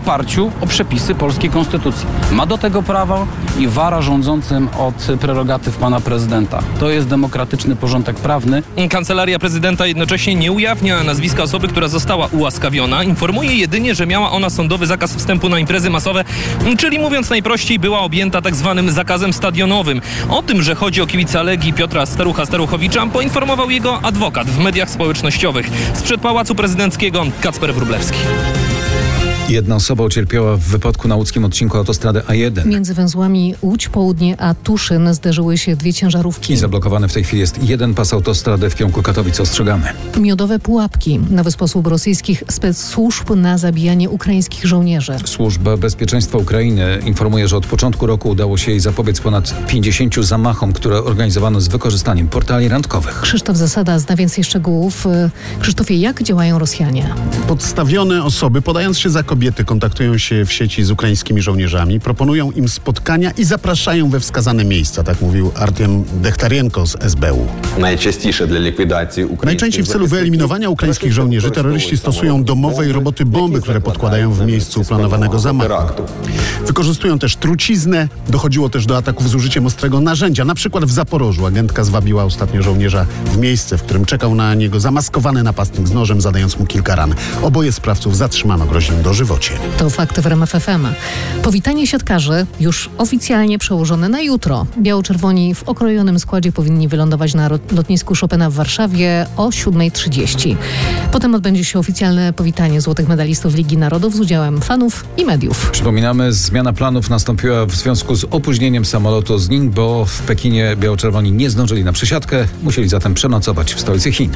oparciu o przepisy polskiej konstytucji. Ma do tego prawo i wara rządzącym od prerogatyw pana prezydenta. To jest demokratyczny porządek prawny. Kancelaria prezydenta jednocześnie nie ujawnia nazwiska osoby, która została ułaskawiona. Informuje jedynie, że miała ona sądowy zakaz wstępu na imprezy masowe, czyli mówiąc najprościej, była objęta tak zwanym zakazem stadionowym. O tym, że chodzi o kibica Legii Piotra Starucha-Staruchowicza, poinformował jego adwokat w mediach społecznościowych. Sprzed Pałacu Prezydenckiego Kacper Wróblewski. Jedna osoba ucierpiała w wypadku na łódzkim odcinku autostrady A1. Między węzłami Łódź Południe a Tuszyn zderzyły się 2 ciężarówki. I zablokowany w tej chwili jest jeden pas autostrady w kierunku Katowic. Ostrzegamy. Miodowe pułapki. Nowy sposób rosyjskich spецsłużb na zabijanie ukraińskich żołnierzy. Służba Bezpieczeństwa Ukrainy informuje, że od początku roku udało się jej zapobiec ponad 50 zamachom, które organizowano z wykorzystaniem portali randkowych. Krzysztof Zasada zna więcej szczegółów. Krzysztofie, jak działają Rosjanie? Podstawione osoby, podając się za kobiety, kontaktują się w sieci z ukraińskimi żołnierzami, proponują im spotkania i zapraszają we wskazane miejsca, tak mówił Artiem Dechtarienko z SBU. Najczęściej w celu wyeliminowania ukraińskich żołnierzy terroryści stosują domowe i roboty bomby, które podkładają w miejscu planowanego zamachu. Wykorzystują też truciznę. Dochodziło też do ataków z użyciem ostrego narzędzia. Na przykład w Zaporożu agentka zwabiła ostatnio żołnierza w miejsce, w którym czekał na niego zamaskowany napastnik z nożem, zadając mu kilka ran. Oboje sprawców zatrzymano, grozi im dożywocie. To fakty w RMF FM. Powitanie siatkarzy już oficjalnie przełożone na jutro. Biało-czerwoni w okrojonym składzie powinni wylądować na lotnisku Chopina w Warszawie o 7:30. Potem odbędzie się oficjalne powitanie złotych medalistów Ligi Narodów z udziałem fanów i mediów. Przypominamy, zmiana planów nastąpiła w związku z opóźnieniem samolotu z Ning, bo w Pekinie biało-czerwoni nie zdążyli na przesiadkę, musieli zatem przenocować w stolicy Chin.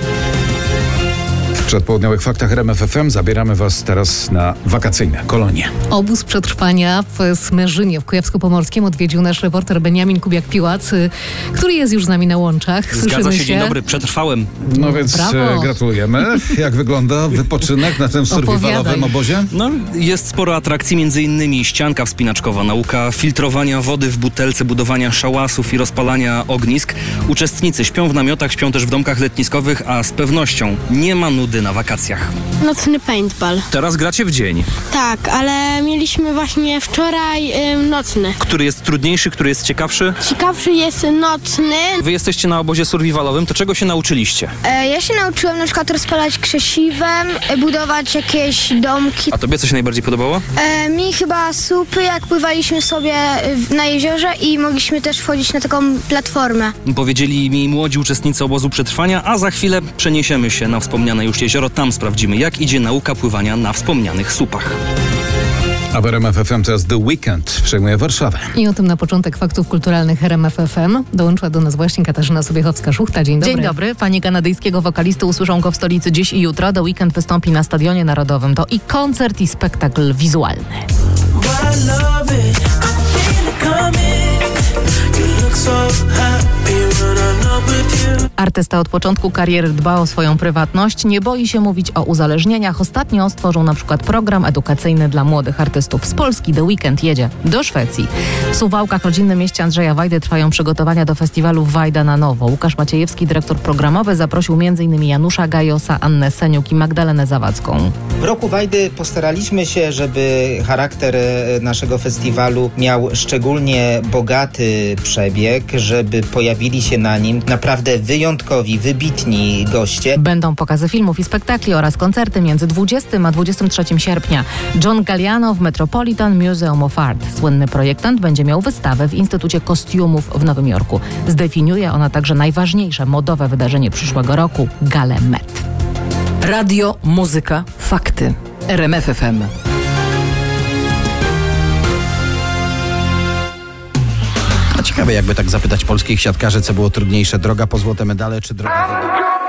W przedpołudniowych faktach RMF FM zabieramy Was teraz na wakacyjne kolonie. Obóz przetrwania w Smerzynie w Kujawsko-Pomorskim odwiedził nasz reporter Beniamin Kubiak-Piłac, który jest już z nami na łączach. Słyszymy Zgadza się, dzień dobry, przetrwałem. No więc gratulujemy. Jak wygląda wypoczynek na tym survivalowym obozie? No, jest sporo atrakcji, między innymi ścianka wspinaczkowa, nauka filtrowania wody w butelce, budowania szałasów i rozpalania ognisk. Uczestnicy śpią w namiotach, śpią też w domkach letniskowych, a z pewnością nie ma nudy na wakacjach. Nocny paintball. Teraz gracie w dzień. Tak, ale mieliśmy właśnie wczoraj nocny. Który jest trudniejszy, który jest ciekawszy? Ciekawszy jest nocny. Wy jesteście na obozie survivalowym, to czego się nauczyliście? Ja się nauczyłem na przykład rozpalać krzesiwem, budować jakieś domki. A tobie co się najbardziej podobało? Mi chyba supy, jak pływaliśmy sobie na jeziorze i mogliśmy też wchodzić na taką platformę. Powiedzieli mi młodzi uczestnicy obozu przetrwania, a za chwilę przeniesiemy się na wspomniane już jezioro. Tam sprawdzimy, jak idzie nauka pływania na wspomnianych supach. A w RMF FM teraz The Weekend przejmuje Warszawę. I o tym na początek faktów kulturalnych RMF FM dołączyła do nas właśnie Katarzyna Sobiechowska-Szuchta. Dzień dobry. Dzień dobry. Fani kanadyjskiego wokalisty usłyszą go w stolicy dziś i jutro. The Weekend wystąpi na Stadionie Narodowym. To i koncert, i spektakl wizualny. Artysta od początku kariery dba o swoją prywatność, nie boi się mówić o uzależnieniach. Ostatnio stworzył na przykład program edukacyjny dla młodych artystów. Z Polski The Weekend jedzie do Szwecji. W Suwałkach, rodzinnym mieście Andrzeja Wajdy, trwają przygotowania do festiwalu Wajda na nowo. Łukasz Maciejewski, dyrektor programowy, zaprosił m.in. Janusza Gajosa, Annę Seniuk i Magdalenę Zawadzką. W roku Wajdy postaraliśmy się, żeby charakter naszego festiwalu miał szczególnie bogaty przebieg, żeby pojawili się na nim naprawdę wyjątkowi, wybitni goście. Będą pokazy filmów i spektakli oraz koncerty między 20 a 23 sierpnia. John Galliano w Metropolitan Museum of Art. Słynny projektant będzie miał wystawę w Instytucie Kostiumów w Nowym Jorku. Zdefiniuje ona także najważniejsze modowe wydarzenie przyszłego roku – Galę Met. Radio, muzyka, fakty. RMF FM. Ciekawe, jakby tak zapytać polskich siatkarzy, co było trudniejsze, droga po złote medale czy droga...